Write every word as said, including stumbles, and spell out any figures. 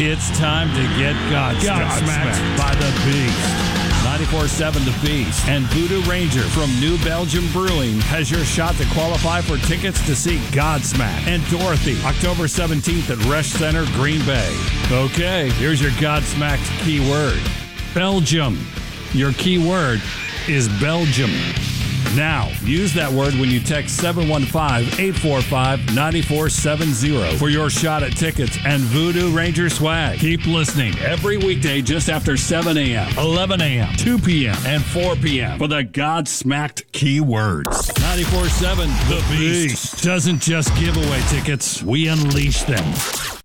It's time to get Godsmacked by the Beast. ninety-four seven The Beast and Voodoo Ranger from New Belgium Brewing has your shot to qualify for tickets to see Godsmack and Dorothy October seventeenth at Resch Center, Green Bay. Okay, here's your Godsmacked keyword. Belgium. Your keyword is Belgium. Now, use that word when you text seven one five, eight four five, nine four seven zero for your shot at tickets and Voodoo Ranger swag. Keep listening every weekday just after seven a.m., eleven a.m., two p.m., and four p.m. for the Godsmacked keywords. ninety-four seven The Beast doesn't just give away tickets, we unleash them.